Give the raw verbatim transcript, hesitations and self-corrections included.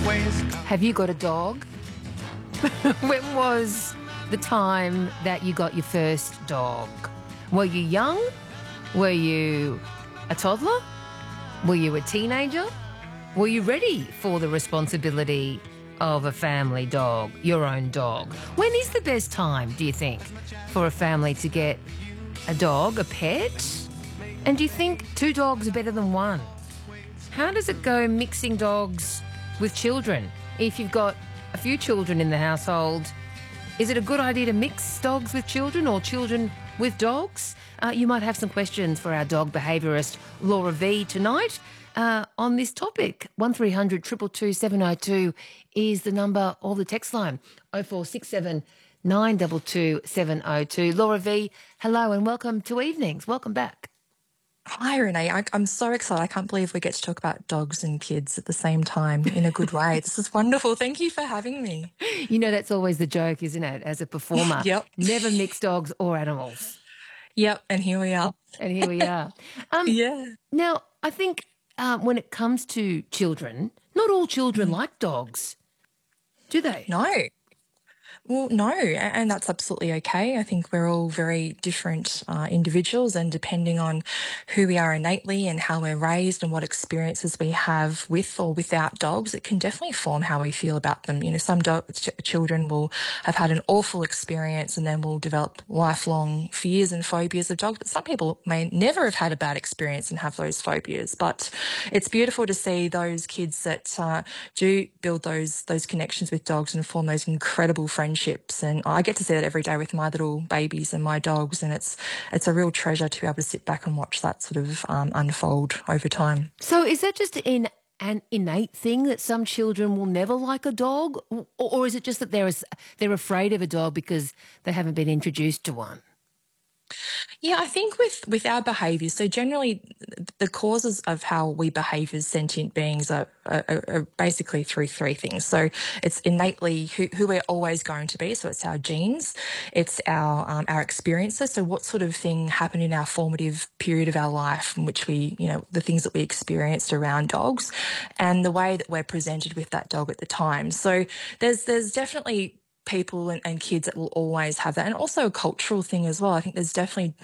Have you got a dog? When was the time that you got your first dog? Were you young? Were you a toddler? Were you a teenager? Were you ready for the responsibility of a family dog, your own dog? When is the best time, do you think, for a family to get a dog, a pet? And do you think two dogs are better than one? How does it go mixing dogs with children? If you've got a few children in the household, is it a good idea to mix dogs with children or children with dogs? Uh, you might have some questions for our dog behaviourist, Laura V, tonight uh, on this topic. one three hundred two two two seven oh two is the number or the text line, oh four six seven nine two two seven oh two. Laura V, hello and welcome to Evenings. Welcome back. Hi, Renee. I, I'm so excited. I can't believe we get to talk about dogs and kids at the same time in a good way. This is wonderful. Thank you for having me. You know, that's always the joke, isn't it, as a performer? Yep. Never mix dogs or animals. Yep. And here we are. And here we are. Um, Yeah. Now, I think uh, when it comes to children, not all children like dogs, do they? No. Well, no, a- and that's absolutely okay. I think we're all very different uh, individuals, and depending on who we are innately and how we're raised and what experiences we have with or without dogs, it can definitely form how we feel about them. You know, some dog- ch- children will have had an awful experience and then will develop lifelong fears and phobias of dogs, but some people may never have had a bad experience and have those phobias. But it's beautiful to see those kids that uh, do build those those connections with dogs and form those incredible friendships. And I get to see that every day with my little babies and my dogs, and it's it's a real treasure to be able to sit back and watch that sort of um, unfold over time. So is that just in an innate thing that some children will never like a dog, or, or is it just that they're, they're afraid of a dog because they haven't been introduced to one? Yeah, I think with, with our behaviours, so generally the causes of how we behave as sentient beings are, are, are basically through three things. So it's innately who, who we're always going to be. So it's our genes, it's our um, our experiences. So what sort of thing happened in our formative period of our life in which we, you know, the things that we experienced around dogs, and the way that we're presented with that dog at the time. So there's there's definitely people and, and kids that will always have that, and also a cultural thing as well. I think there's definitely